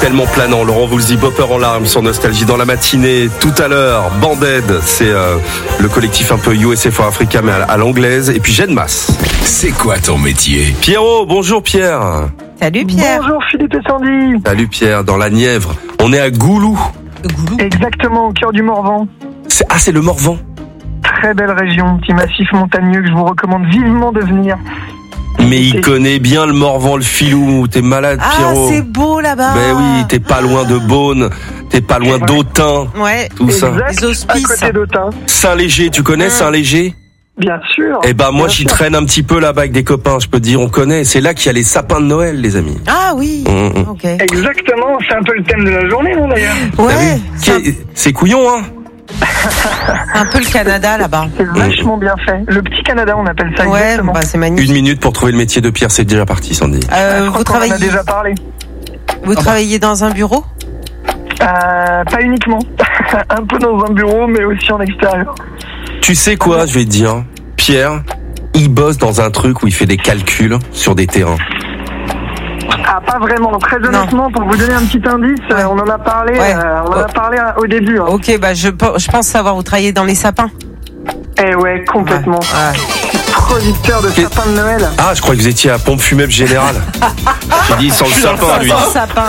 tellement planant. Laurent Voulzy, Bopper en larmes sur Nostalgie dans la matinée. Tout à l'heure, Banded, c'est le collectif un peu USA for Africa mais à l'anglaise. Et puis Jeanne Masse. C'est quoi ton métier? Pierrot, bonjour Pierre. Salut Pierre. Bonjour Philippe et Sandy. Salut Pierre, dans la Nièvre. On est à Goulou. Exactement, au cœur du Morvan. C'est le Morvan. Très belle région, petit massif montagneux que je vous recommande vivement de venir. Mais il connaît bien le Morvan, le filou. T'es malade, Pierrot. Ah, c'est beau là-bas. Ben oui, t'es pas loin de Beaune, t'es pas loin d'Autun. Ouais. Tout ça. Les hospices. À côté d'Autun. Saint-Léger, tu connais Saint-Léger? Bien sûr. Eh ben moi j'y traîne un petit peu là-bas avec des copains, je peux te dire, on connaît. C'est là qu'il y a les sapins de Noël, les amis. Ah oui. Ok. Exactement, c'est un peu le thème de la journée, non d'ailleurs? Ouais. C'est couillon, hein. Un peu le Canada là-bas. C'est vachement bien fait. Le petit Canada, on appelle ça Ouais, exactement. bah c'est magnifique. 1 minute pour trouver le métier de Pierre, c'est déjà parti, Sandy. Je crois Vous qu'on en travaillez. a déjà parlé. Vous travaillez dans un bureau? Pas uniquement. Un peu dans un bureau, mais aussi en extérieur. Tu sais quoi, je vais te dire, Pierre, il bosse dans un truc où il fait des calculs sur des terrains. Ah, pas vraiment. Très honnêtement, pour vous donner un petit indice, on en a parlé. Ouais. On en a parlé au début. Hein. Ok, bah je pense savoir, vous travaillez dans les sapins. Eh ouais, complètement. Ouais. Producteur de sapins de Noël. Ah, je crois que vous étiez à Pompe Funèbre Générale. J'ai dit sans le sapin, lui. Sans sapin.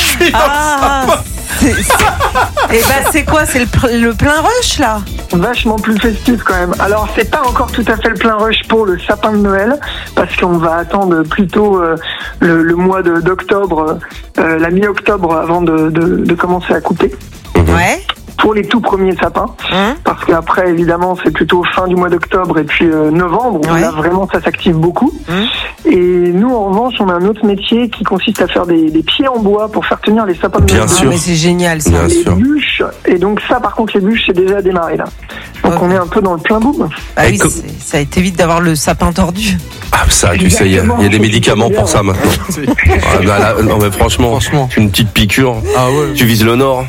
Et bah c'est quoi? C'est le plein rush là? Vachement plus festif quand même. Alors c'est pas encore tout à fait le plein rush pour le sapin de Noël parce qu'on va attendre plutôt le mois d'octobre, la mi-octobre avant de commencer à couper. Ouais. Pour les tout premiers sapins, parce qu'après évidemment c'est plutôt fin du mois d'octobre et puis novembre où là vraiment ça s'active beaucoup. Et nous en revanche on a un autre métier qui consiste à faire des pieds en bois pour faire tenir les sapins de Noël. Bien sûr. Mais c'est génial ça. Bien sûr. Les bûches, et donc ça par contre les bûches c'est déjà démarré là. Donc on est un peu dans le plein boom. Ah oui, ça évite d'avoir le sapin tordu. Ah ça, tu sais, il y a des médicaments pour ça maintenant. Ah, bah, là, non mais franchement, une petite piqûre, tu vises le nord.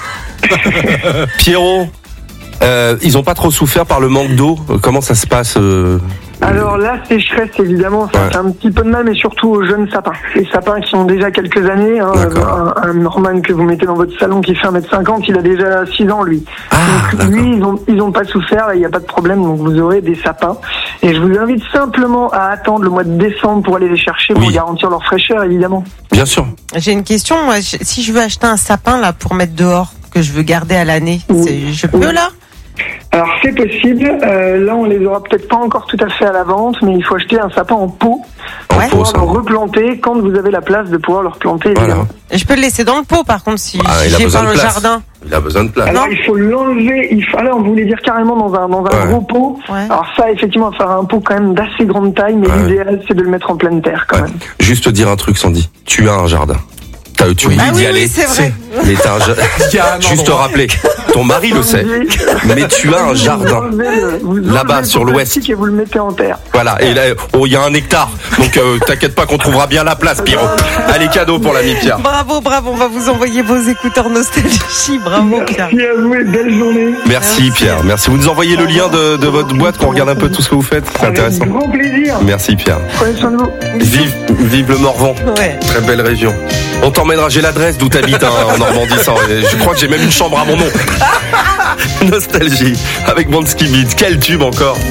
Pierrot, ils ont pas trop souffert par le manque d'eau. Comment ça se passe Alors la sécheresse évidemment ça fait un petit peu de mal, mais surtout aux jeunes sapins. Les sapins qui ont déjà quelques années, un Norman que vous mettez dans votre salon qui fait 1m50, il a déjà 6 ans lui. Donc lui ils ont pas souffert, il n'y a pas de problème, donc vous aurez des sapins. Et je vous invite simplement à attendre le mois de décembre pour aller les chercher pour garantir leur fraîcheur évidemment. Bien sûr. J'ai une question, moi, si je veux acheter un sapin là pour mettre dehors, que je veux garder à l'année, je peux là? Alors c'est possible, là on les aura peut-être pas encore tout à fait à la vente, mais il faut acheter un sapin en pot pour pouvoir le replanter quand vous avez la place de pouvoir le replanter évidemment. Je peux le laisser dans le pot par contre si j'ai pas le jardin. Il a besoin de place. Alors il faut l'enlever, alors on voulait dire carrément dans un gros pot. Alors ça effectivement faire un pot quand même d'assez grande taille, mais l'idéal c'est de le mettre en pleine terre quand même. Juste te dire un truc Sandy, tu as un jardin. Tu oublies d'y aller. Oui, c'est vrai. Mais juste te rappeler, ton mari le sait, mais tu as un jardin là-bas sur l'ouest. Et vous le mettez en terre. Voilà, et là, il y a 1 hectare, donc t'inquiète pas qu'on trouvera bien la place, Pierrot. Allez, cadeau pour l'ami Pierre. Bravo, on va vous envoyer vos écouteurs Nostalgie. Bravo Pierre. Merci à vous et belle journée. Merci Pierre, merci. Vous nous envoyez le lien de votre boîte, qu'on regarde un peu tout ce que vous faites, c'est intéressant. Avec grand plaisir. Merci Pierre. Prenez soin de vous. Vive le Morvan. Ouais. Très belle région. On t'emmènera, j'ai l'adresse d'où t'habites en Normandie. Je crois que j'ai même une chambre à mon nom. Nostalgie avec Bansky Beats. Quel tube encore.